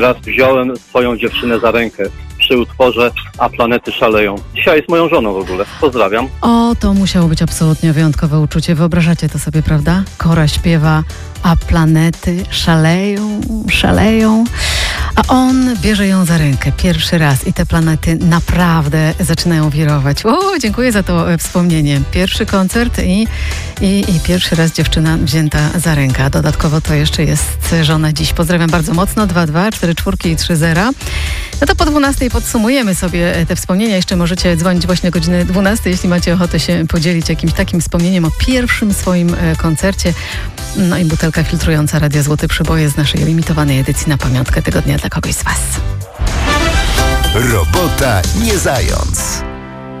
Raz wziąłem swoją dziewczynę za rękę przy utworze A planety szaleją. Dzisiaj jest moją żoną w ogóle. Pozdrawiam. O, to musiało być absolutnie wyjątkowe uczucie. Wyobrażacie to sobie, prawda? Kora śpiewa, a planety szaleją, szaleją. A on bierze ją za rękę pierwszy raz i te planety naprawdę zaczynają wirować. O, dziękuję za to wspomnienie. Pierwszy koncert i pierwszy raz dziewczyna wzięta za rękę. A dodatkowo to jeszcze jest żona dziś. Pozdrawiam bardzo mocno. 22 44 i 30. No to po 12 podsumujemy sobie te wspomnienia. Jeszcze możecie dzwonić właśnie o godziny 12, jeśli macie ochotę się podzielić jakimś takim wspomnieniem o pierwszym swoim koncercie. No i butelka filtrująca Radia Złote Przyboje z naszej limitowanej edycji na pamiątkę tego dnia dla kogoś z Was. Robota nie zając.